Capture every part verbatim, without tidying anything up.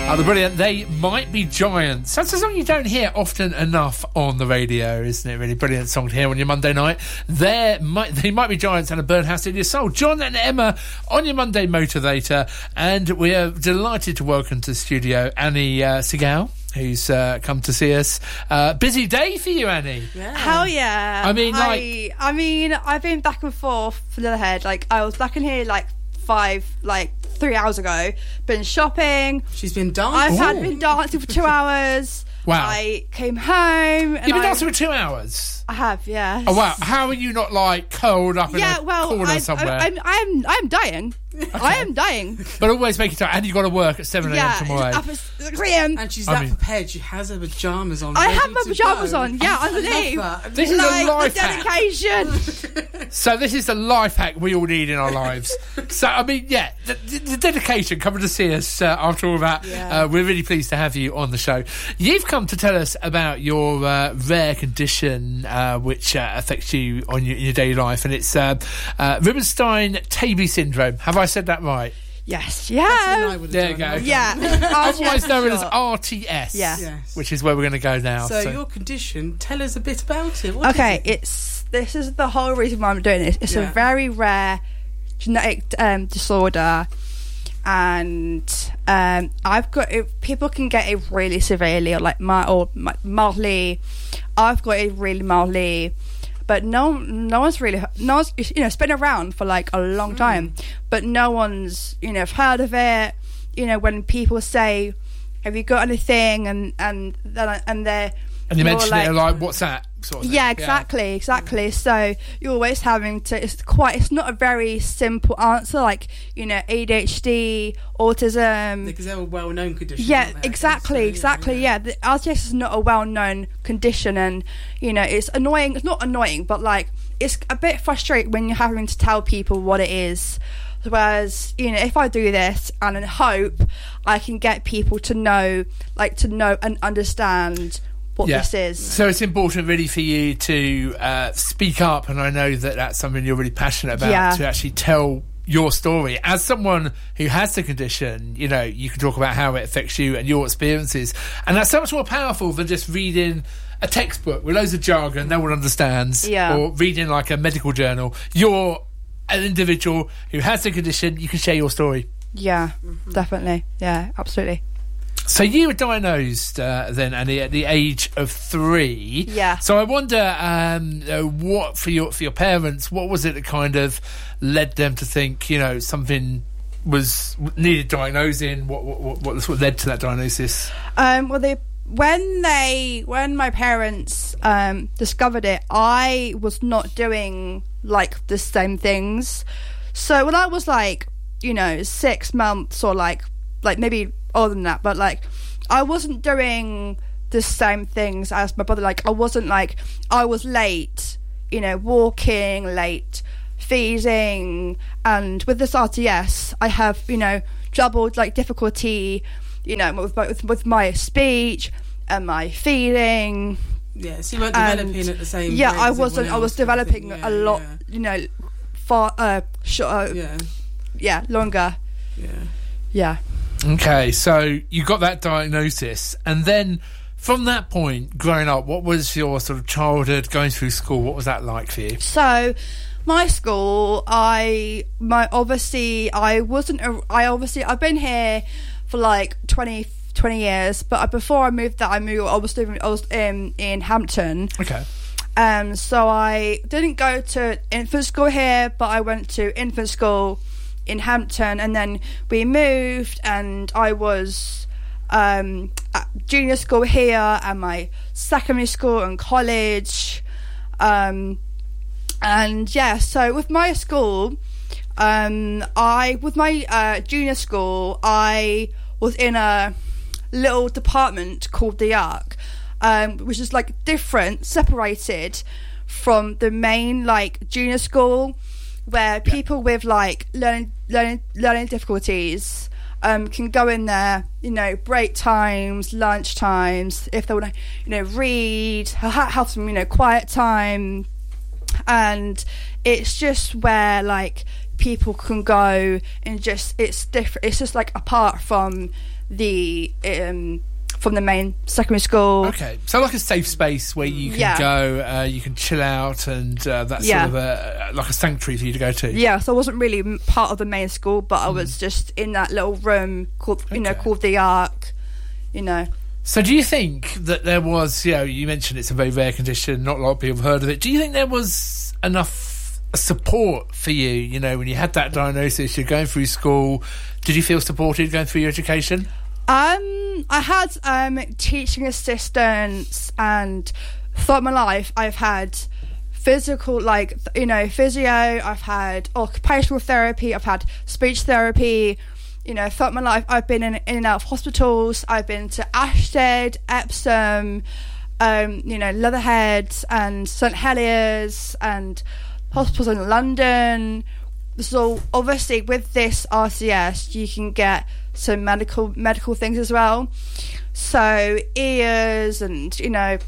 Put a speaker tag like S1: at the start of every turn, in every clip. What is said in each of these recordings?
S1: Oh, they're brilliant. They Might Be Giants. That's a song you don't hear often enough on the radio, isn't it? Really brilliant song to hear on your Monday night. There might, They Might Be Giants and A Birdhouse in Your Soul. John and Emma on your Monday Motivator. And we are delighted to welcome to the studio Annie uh, Segal, who's uh, come to see us. Uh, busy day for you, Annie.
S2: Yeah. Hell yeah.
S1: I mean, like...
S2: I, I mean, I've been back and forth for Leatherhead. Like, I was back in here, like, five, like, three hours ago. Been shopping.
S3: She's been dancing.
S2: I've had been dancing for two hours.
S1: Wow.
S2: I came home. And
S1: You've been
S2: I,
S1: dancing for two hours?
S2: I have, yeah.
S1: Oh, wow. How are you not, like, curled up in
S2: yeah,
S1: a
S2: well,
S1: corner
S2: I,
S1: somewhere?
S2: I, I'm, I'm, I'm dying. Okay. I am dying.
S1: But always make it time. And you've got to work at seven a.m.
S2: yeah,
S1: tomorrow.
S2: Up at three a.m.
S3: And she's
S1: I
S3: that
S1: mean,
S3: prepared. She has her pyjamas on.
S2: I
S3: ready
S2: have my
S3: to
S2: pyjamas
S3: go.
S2: on. Yeah,
S3: I
S2: underneath.
S3: love that.
S1: This is
S2: like,
S1: a life
S2: the
S1: hack.
S2: dedication.
S1: So this is the life hack we all need in our lives. So, I mean, yeah, the, the, the dedication, coming to see us uh, after all that.
S2: Yeah.
S1: Uh, we're really pleased to have you on the show. You've come to tell us about your uh, rare condition uh, which uh, affects you on your, in your daily life, and it's uh, uh, Rubinstein-Tabby syndrome. Have I said that right?
S2: Yes, yeah.
S1: There you go.
S2: Yeah.
S1: Otherwise
S2: yeah,
S1: known
S2: sure.
S1: as R T S.
S2: Yeah.
S3: Yes.
S1: Which is where we're going to go now.
S3: So,
S1: So,
S3: your condition, tell us a bit about it. What
S2: Okay,
S3: is it?
S2: it's this is the whole reason why I'm doing this. It's
S3: Yeah.
S2: a very rare genetic um, disorder, and um, I've got it. People can get it really severely, or like my or my, mildly. I've got it really mildly, but no, no one's really, no one's, you know, it's been around for like a long time, mm. but no one's, you know, heard of it. You know, when people say, "Have you got anything?" and and then and they're
S1: and you mention
S2: like,
S1: it like, what's that? Sort of thing.
S2: Yeah, exactly, yeah. exactly. So you're always having to. It's quite. It's not a very simple answer. Like, you know, A D H D, autism.
S3: Because they're a well-known condition.
S2: Yeah,
S3: aren't they?
S2: exactly,
S3: So,
S2: exactly.
S3: yeah.
S2: Yeah, the R T S is not a well-known condition, and you know, it's annoying. It's not annoying, but like, it's a bit frustrating when you're having to tell people what it is. Whereas, you know, if I do this and I hope I can get people to know, like, to know and understand what
S1: yeah.
S2: this is.
S1: So it's important really for you to uh, speak up, and I know that that's something you're really passionate about,
S2: yeah.
S1: to actually tell your story. As someone who has the condition, you know, you can talk about how it affects you and your experiences, and that's so much more powerful than just reading a textbook with loads of jargon no one understands,
S2: yeah.
S1: or reading like a medical journal. You're an individual who has the condition, you can share your story.
S2: Yeah, mm-hmm. definitely. Yeah, absolutely.
S1: So you were diagnosed uh, then, Annie, at the age of three.
S2: Yeah.
S1: So I wonder, um, uh, what for your for your parents, what was it that kind of led them to think, you know, something was needed diagnosing? What what what, what sort of led to that diagnosis?
S2: Um, well, they when they when my parents um, discovered it, I was not doing like the same things. So when I was like, you know, six months or like like maybe older than that, but like I wasn't doing the same things as my brother. Like I wasn't like I was late, you know, walking, late feeding, and with this R T S I have, you know, trouble, like difficulty, you know, with my, with, with my speech and my feeding.
S3: Yeah, so you weren't
S2: and,
S3: developing at the same
S2: yeah
S3: rate
S2: I
S3: as
S2: wasn't
S3: everyone
S2: I was
S3: else,
S2: developing
S3: yeah,
S2: a lot,
S3: yeah.
S2: you know, far uh short, uh,
S3: yeah
S2: yeah longer
S3: yeah
S2: yeah
S1: Okay, so you got that diagnosis, and then from that point, growing up, what was your sort of childhood, going through school? What was that like for you?
S2: So my school, I my obviously I wasn't a, I obviously I've been here for like twenty, twenty years, but before I moved that I moved I was living I was in in Hampton.
S1: Okay.
S2: Um so I didn't go to infant school here, but I went to infant school in Hampton, and then we moved, and I was um at junior school here and my secondary school and college. Um and yeah, so with my school, um I with my uh junior school I was in a little department called the Arc, um which is like different, separated from the main like junior school, where
S1: yeah.
S2: people with like learning learning learning difficulties um can go in there, you know, break times, lunch times, if they want to, you know, read, have, have some, you know, quiet time. And it's just where like people can go and just it's different, it's just like apart from the um, from the main secondary school.
S1: Okay, so like a safe space where you can
S2: Yeah.
S1: go, uh, you can chill out, and uh, that's
S2: Yeah.
S1: sort of a, like a sanctuary for you to go to.
S2: Yeah, so I wasn't really m- part of the main school, but I was just in that little room called, you know,
S1: Okay.
S2: called the Ark. You know.
S1: So do you think that there was, you know, you mentioned it's a very rare condition, not a lot of people have heard of it. Do you think there was enough support for you, you know, when you had that diagnosis, you're going through school, did you feel supported going through your education?
S2: Um, I had um, teaching assistants, and throughout my life I've had physical, like, you know, physio, I've had occupational therapy, I've had speech therapy. You know, throughout my life, I've been in, in and out of hospitals. I've been to Ashted, Epsom, um, you know, Leatherhead and St Heliers and hospitals in London. So obviously, with this R C S, you can get some medical medical things as well. So ears and, you know,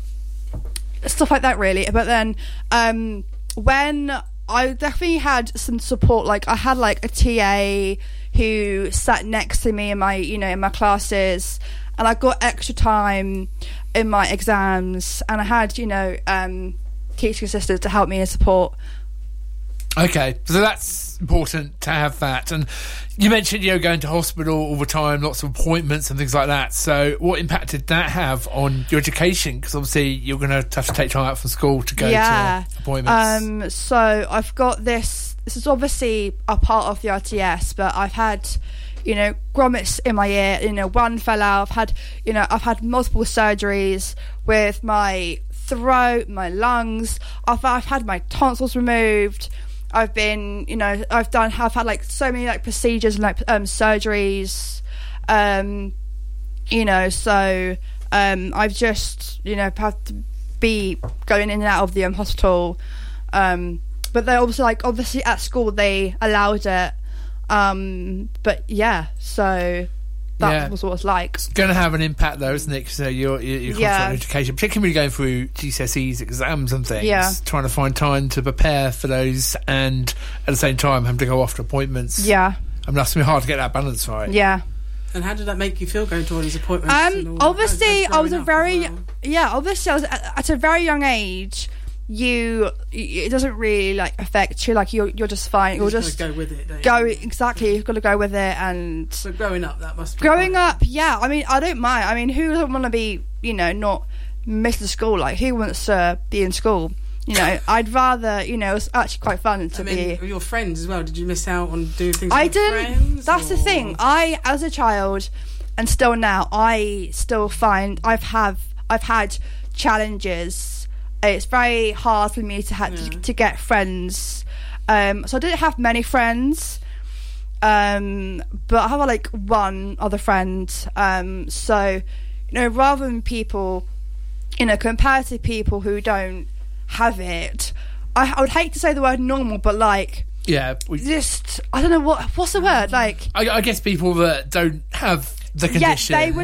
S2: stuff like that, really. But then um, when I definitely had some support, like I had like a T A who sat next to me in my, you know, in my classes, and I got extra time in my exams, and I had, you know, um, teaching assistants to help me and support.
S1: Okay, so that's important to have that. And you mentioned, you know, going to hospital all the time, lots of appointments and things like that. So what impact did that have on your education? Because obviously you're going to have to take time out from school to go
S2: Yeah.
S1: to appointments.
S2: Um, so I've got this. This is obviously a part of the R T S, but I've had, you know, grommets in my ear. You know, one fell out. I've had, you know, I've had multiple surgeries with my throat, my lungs. I've I've had my tonsils removed. I've been, you know, I've done, have had like so many like procedures and like um, surgeries, um, you know, so um, I've just, you know, had to be going in and out of the um, hospital. Um, but they also, like, obviously at school they allowed it. Um, but yeah, so that
S1: Yeah.
S2: was what it's like.
S1: It's going to have an impact, though, isn't it? Because uh, you're, you're, you're
S2: Yeah.
S1: concentrating on education, particularly going through G C S Es, exams and things.
S2: Yeah.
S1: Trying to find time to prepare for those, and at the same time having to go off to appointments.
S2: Yeah,
S1: I mean, that's going to be hard to get that balance right.
S2: yeah.
S3: And how did that make you feel going to all these appointments? and all
S2: Um,
S3: that?
S2: obviously,
S3: As- as
S2: I was a
S3: growing up
S2: very,
S3: as well?
S2: yeah, obviously, I was at, at a very young age. You, it doesn't really like affect you. Like you're, you're just fine.
S3: You
S2: You'll
S3: just
S2: just
S3: gotta go with it. don't
S2: go
S3: you?
S2: exactly. You've got to go with it. And
S3: So growing up, that must be
S2: growing
S3: quite-
S2: up, yeah. I mean, I don't mind. I mean, who doesn't want to be, you know, not miss the school? Like, who wants to be in school? You know, I'd rather, you know, it's actually quite fun to
S3: I mean,
S2: be.
S3: your friends as well. Did you miss out on doing things?
S2: I
S3: with
S2: didn't.
S3: Friends,
S2: That's the
S3: or-
S2: thing. I, as a child, and still now, I still find I've have I've had challenges. It's very hard for me to have
S3: Yeah.
S2: to, to get friends. Um, so I didn't have many friends, um, but I have like one other friend. Um, so you know, rather than people, you know, compared to people who don't have it, I, I would hate to say the word normal, but like.
S1: Yeah. We,
S2: Just, I don't know what what's the word like.
S1: I, I guess people that don't have the
S2: Yeah,
S1: condition.
S2: they would